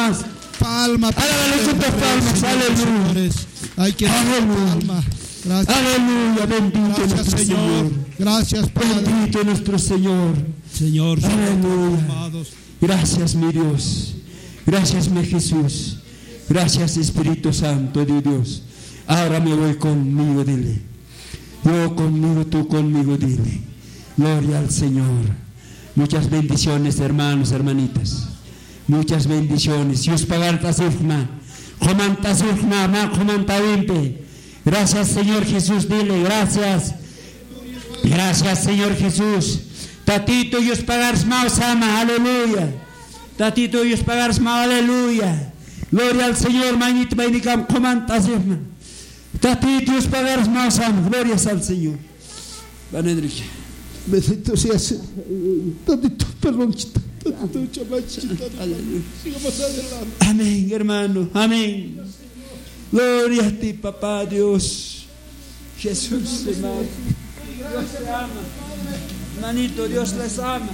palmas. Palma. Alábalo con tus palmas. Aleluya. Hay que dar palma. Gracias. Aleluya. Bendito Gracias, nuestro Señor. Gracias, Padre. Bendito nuestro Señor. Señor, Aleluya. amados. Gracias, mi Dios. Gracias, mi Jesús. Gracias, Espíritu Santo de Dios. Ahora me voy conmigo, dile. Yo conmigo, tú conmigo, dile. Gloria al Señor. Muchas bendiciones, hermanos, hermanitas. Muchas bendiciones. Dios pagarta sufma. Comanta sufma, ma comanta vimpe. Gracias, Señor Jesús, dile. Gracias. Gracias, Señor Jesús. Tatito, Dios pagars más ama. Aleluya. Tatito, Dios pagars más. Aleluya. Gloria al Señor. Mañit bainicam comanta sufma. Tatito, Dios pagars más ama. Glorias al Señor. Banedriche. Bendito seas. Tantito, perdón, tantito, chamachita. Sigamos adelante. Amén, hermano. Amén. Gloria a ti, papá Dios. Jesús te ama. Dios te ama. Hermanito, Dios les ama.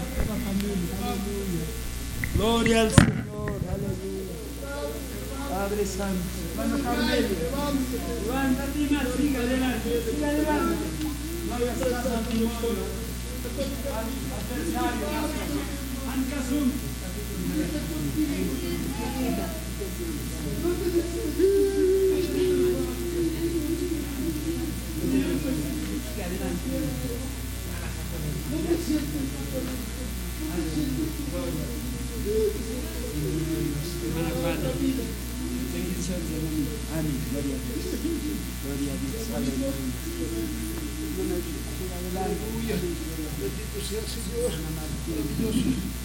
Gloria al Señor. Aleluya. Padre Santo. Hermano Carmelo. Levántate más. Siga adelante. Siga adelante. No hagas caso al testimonio. Adversario. Ancasum. Amén. Gloria a Dios. Gloria a Dios. Aleluya. Bendito sea el Señor.